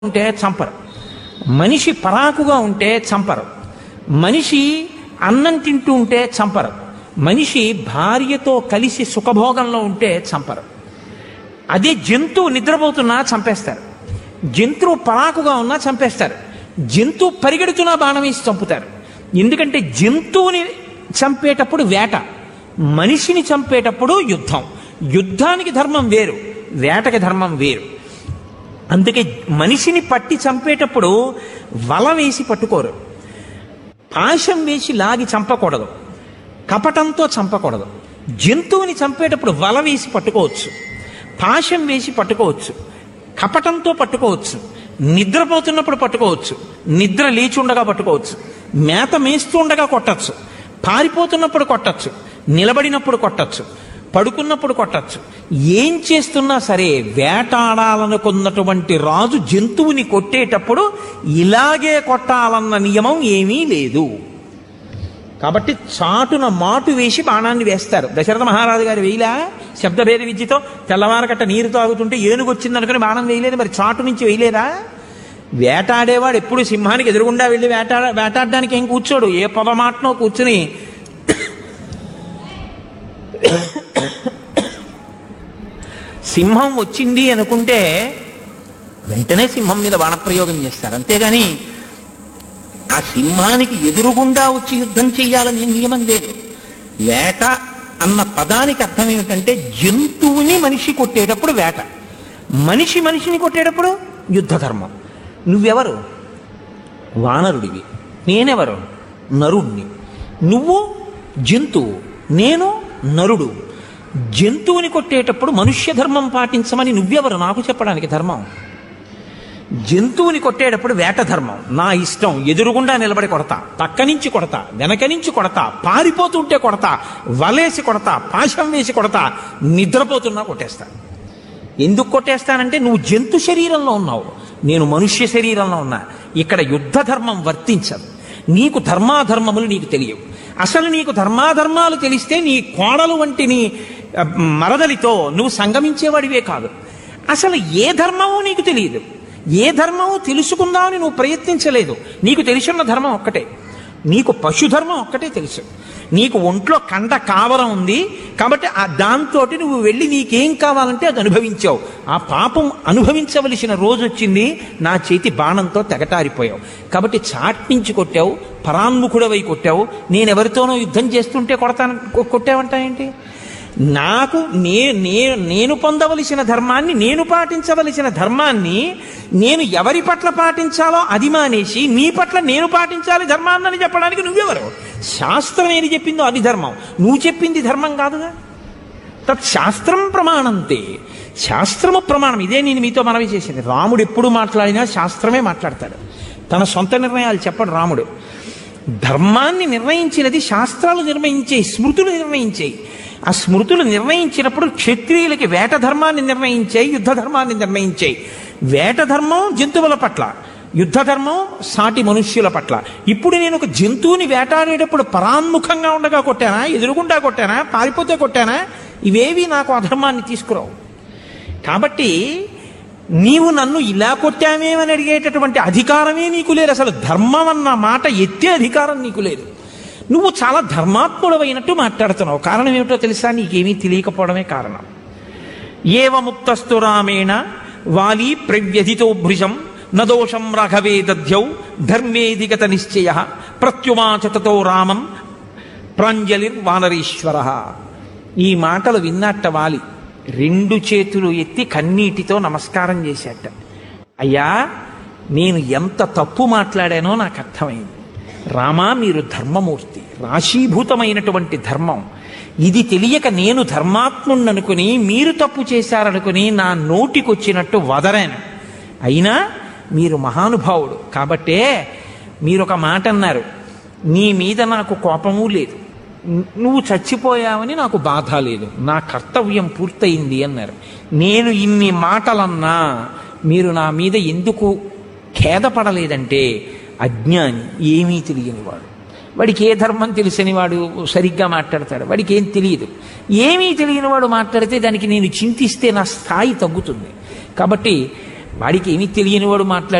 ఉంటే చంపరు, మనిషి పరాకుగా ఉంటే చంపరు, మనిషి అన్నం తింటూ ఉంటే చంపరు, మనిషి భార్యతో కలిసి సుఖభోగంలో ఉంటే చంపరు. అదే జంతువు నిద్రపోతున్నా చంపేస్తారు, జంతువు పరాకుగా ఉన్నా చంపేస్తారు, జంతువు పరిగెడుతున్నా బాణం వేసి చంపుతారు. ఎందుకంటే జంతువుని చంపేటప్పుడు వేట, మనిషిని చంపేటప్పుడు యుద్ధం. యుద్ధానికి ధర్మం వేరు, వేటకి ధర్మం వేరు. అందుకే మనిషిని పట్టి చంపేటప్పుడు వల వేసి పట్టుకోరు, పాశం వేసి లాగి చంపకూడదు, కపటంతో చంపకూడదు. జంతువుని చంపేటప్పుడు వల వేసి పట్టుకోవచ్చు, పాశం వేసి పట్టుకోవచ్చు, కపటంతో పట్టుకోవచ్చు, నిద్రపోతున్నప్పుడు పట్టుకోవచ్చు, నిద్ర లేచి ఉండగా పట్టుకోవచ్చు, మేత మేస్తూ ఉండగా కొట్టచ్చు, పారిపోతున్నప్పుడు కొట్టచ్చు, నిలబడినప్పుడు కొట్టచ్చు, పడుకున్నప్పుడు కొట్టచ్చు. ఏం చేస్తున్నా సరే వేటాడాలనుకున్నటువంటి రాజు జంతువుని కొట్టేటప్పుడు ఇలాగే కొట్టాలన్న నియమం ఏమీ లేదు. కాబట్టి చాటున మాటు వేసి బాణాన్ని వేస్తారు. దశరథ మహారాజు గారు వేయలా శబ్దభేద విద్యతో తెల్లవారకట్ట నీరు తాగుతుంటే ఏనుగు వచ్చిందనుకుని బాణం వేయలేదు, మరి చాటు నుంచి వేయలేదా? వేటాడేవాడు ఎప్పుడు సింహానికి ఎదురుగుండా వెళ్ళి వేటాడడానికి ఏం కూర్చోడు, ఏ పొదమాటనో కూర్చుని సింహం వచ్చింది అనుకుంటే వెంటనే సింహం మీద బాణప్రయోగం చేస్తారు. అంతేగాని ఆ సింహానికి ఎదురుగుండా వచ్చి యుద్ధం చేయాలని నియమం లేదు. వేట అన్న పదానికి అర్థం ఏమిటంటే జంతువుని మనిషి కొట్టేటప్పుడు వేట, మనిషి మనిషిని కొట్టేటప్పుడు యుద్ధ ధర్మం. నువ్వెవరు? వానరుడివి, నేనెవరు? నరుణ్ణి. నువ్వు జంతువు, నేను నరుడు. జంతువుని కొట్టేటప్పుడు మనుష్య ధర్మం పాటించమని నువ్వెవరు నాకు చెప్పడానికి ధర్మం? జంతువుని కొట్టేటప్పుడు వేట ధర్మం. నా ఇష్టం, ఎదురుగుండా నిలబడి కొడతా, పక్క నుంచి కొడతా, వెనక నుంచి కొడతా, పారిపోతుంటే కొడతా, వలేసి కొడతా, పాశం వేసి కొడతా, నిద్రపోతున్నా కొట్టేస్తా. ఎందుకు కొట్టేస్తానంటే నువ్వు జంతు శరీరంలో ఉన్నావు, నేను మనుష్య శరీరంలో ఉన్నా. ఇక్కడ యుద్ధ ధర్మం వర్తించదు. నీకు ధర్మాధర్మములు నీకు తెలియవు. అసలు నీకు ధర్మాధర్మాలు తెలిస్తే నీ కోడలు వంటి నీ మరదలితో నువ్వు సంగమించేవాడివే కాదు. అసలు ఏ ధర్మమో నీకు తెలియదు, ఏ ధర్మమో తెలుసుకుందామని నువ్వు ప్రయత్నించలేదు. నీకు తెలిసిన ధర్మం ఒక్కటే, నీకు పశుధర్మం ఒక్కటే తెలుసు. నీకు ఒంట్లో కండ కావరం ఉంది కాబట్టి ఆ దాంతో నువ్వు వెళ్ళి నీకేం కావాలంటే అది అనుభవించావు. ఆ పాపం అనుభవించవలసిన రోజు వచ్చింది, నా చేతి బాణంతో తెగటారిపోయావు. కాబట్టి చాట్నించి కొట్టావు, పరాన్ముఖుడవై కొట్టావు. నేనెవరితోనో యుద్ధం చేస్తుంటే కొట్టావంటాయేంటి? నాకు నేను పొందవలసిన ధర్మాన్ని, నేను పాటించవలసిన ధర్మాన్ని నేను ఎవరి పట్ల పాటించాలో అది మానేసి నీ పట్ల నేను పాటించాలి ధర్మాన్ని చెప్పడానికి నువ్వెవరు? శాస్త్రం ఏది చెప్పిందో అది ధర్మం, నువ్వు చెప్పింది ధర్మం కాదుగా. తత్ శాస్త్రం ప్రమాణంతే, శాస్త్రము ప్రమాణం. ఇదే నేను మీతో మనవి చేసింది. రాముడు ఎప్పుడు మాట్లాడినా శాస్త్రమే మాట్లాడతాడు, తన సొంత నిర్ణయాలు చెప్పడు రాముడు. ధర్మాన్ని నిర్ణయించినది శాస్త్రాలు నిర్ణయించేయి, స్మృతులు నిర్ణయించేయి. ఆ స్మృతులు నిర్ణయించినప్పుడు క్షత్రియులకి వేట ధర్మాన్ని నిర్ణయించాయి, యుద్ధ ధర్మాన్ని నిర్ణయించాయి. వేట ధర్మం జంతువుల పట్ల, యుద్ధ ధర్మం సాటి మనుష్యుల పట్ల. ఇప్పుడు నేను ఒక జంతువుని వేటాడేటప్పుడు పరాన్ముఖంగా ఉండగా కొట్టానా, ఎదురుగుండా కొట్టానా, పారిపోతే కొట్టానా? ఇవేవి నాకు అధర్మాన్ని తీసుకురావు. కాబట్టి నీవు నన్ను ఇలా కొట్టామేమని అడిగేటటువంటి అధికారమే నీకు లేదు. అసలు ధర్మం అన్న మాట ఎత్తే అధికారం నీకు లేదు. నువ్వు చాలా ధర్మాత్ముడవైనట్టు మాట్లాడుతున్నావు. కారణం ఏమిటో తెలుసా? నీకేమీ తెలియకపోవడమే కారణం. ఏవ ముక్తస్తు రామేణ వాలి ప్రవ్యధితో భృశం నదోషం రాఘవే దధ్యౌ ధర్మేధిగత నిశ్చయ ప్రత్యువాచ తతో రామం ప్రాంజలిర్వానరీశ్వర. ఈ మాటలు విన్నట్ట వాలి రెండు చేతులు ఎత్తి కన్నీటితో నమస్కారం చేశాట. అయ్యా, నేను ఎంత తప్పు మాట్లాడానో నాకు అర్థమైంది. రామా, మీరు ధర్మమూర్తి, రాశీభూతమైనటువంటి ధర్మం. ఇది తెలియక నేను ధర్మాత్ముణ్ణనుకుని మీరు తప్పు చేశారనుకుని నా నోటికొచ్చినట్టు వదరాను. అయినా మీరు మహానుభావుడు కాబట్టే మీరు ఒక మాట అన్నారు, నీ మీద నాకు కోపము లేదు, నువ్వు చచ్చిపోయావని నాకు బాధ లేదు, నా కర్తవ్యం పూర్తయింది అన్నారు. నేను ఇన్ని మాటలన్నా మీరు నా మీద ఎందుకు ఖేదపడలేదంటే అజ్ఞాని, ఏమీ తెలియనివాడు. వాడికి ఏ ధర్మం తెలిసని వాడు సరిగ్గా మాట్లాడతాడు, వాడికి ఏం తెలియదు. ఏమీ తెలియని వాడు మాట్లాడితే దానికి నేను చింతిస్తే నా స్థాయి తగ్గుతుంది. కాబట్టి వాడికి ఏమీ తెలియని వాడు